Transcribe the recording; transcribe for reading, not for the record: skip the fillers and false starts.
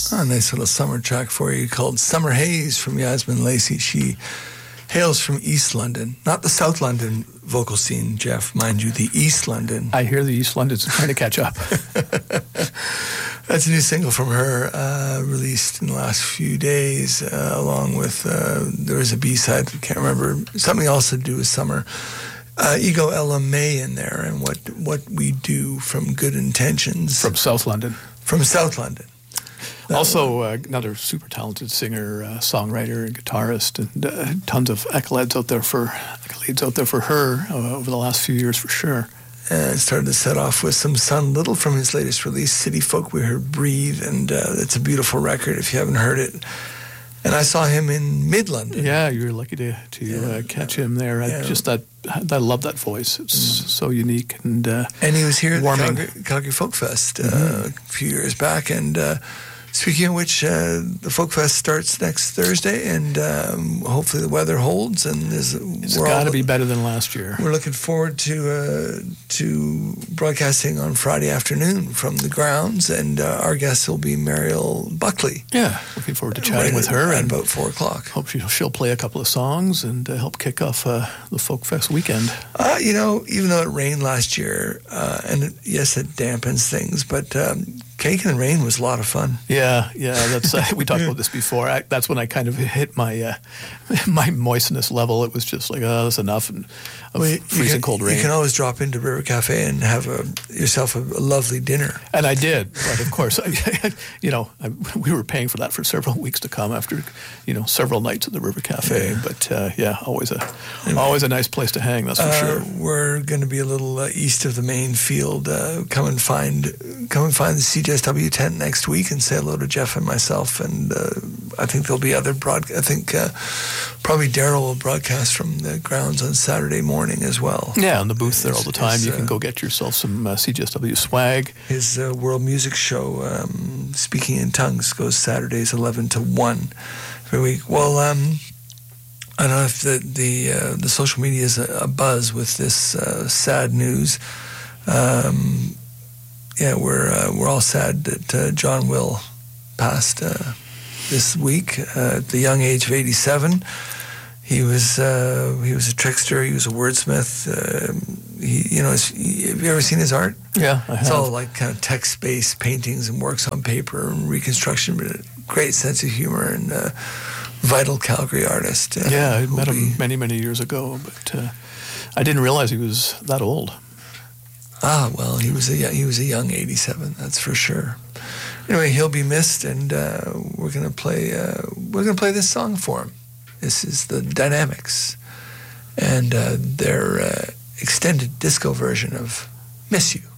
A nice little summer track for you called Summer Haze from Yasmin Lacey. She hails from East London, not the South London vocal scene, Jeff, mind you, the East London. I hear the East London's trying to catch up. That's a new single from her, released in the last few days, along with, there was a B-side, I can't remember, something else to do with summer. Ego Ella May in there, and what we do from Good Intentions. From South London. From South London. Also, another super talented singer, songwriter, and guitarist, and tons of accolades out there for her over the last few years, for sure. Started to set off with some Son Little from his latest release, City Folk. We heard Breathe, and it's a beautiful record if you haven't heard it. And I saw him in Mid-London. Yeah, you were lucky to catch him there. I love that voice. It's so unique and he was here warming. at the Calgary Folk Fest a few years back, and speaking of which, the Folk Fest starts next Thursday, and hopefully the weather holds. And it's got to be better than last year. We're looking forward to broadcasting on Friday afternoon from the grounds, and our guest will be Mariel Buckley. Yeah, looking forward to chatting with her. At about 4 o'clock. Hope she'll play a couple of songs and help kick off the Folk Fest weekend. Even though it rained last year, and yes, it dampens things, but Cake and Rain was a lot of fun. Yeah, that's we talked about this before. That's when I kind of hit my my moistness level. It was just like, that's enough, and freezing cold rain. You can always drop into River Cafe and have yourself a lovely dinner. And I did, but of course, we were paying for that for several weeks to come after, several nights at the River Cafe. Yeah. But always a nice place to hang. That's for sure. We're going to be a little east of the main field. Come and find the CJSW tent next week and say hello to Jeff and myself. And I think there'll be other probably Daryl will broadcast from the grounds on Saturday morning as well. Yeah, on the booth there all the time. You can go get yourself some CJSW swag. His world music show, Speaking in Tongues, goes Saturdays 11 to 1 every week. Well, I don't know if the social media is a buzz with this sad news. We're all sad that John Will passed this week at the young age of 87. He was a trickster. He was a wordsmith. Have you ever seen his art? Yeah, I have. It's all like kind of text-based paintings and works on paper and reconstruction, but a great sense of humor and vital Calgary artist. I met him many years ago, but I didn't realize he was that old. Well, he was a young 87, that's for sure. Anyway, he'll be missed, and we're gonna play this song for him. This is the Dynamics, and their extended disco version of "Miss You."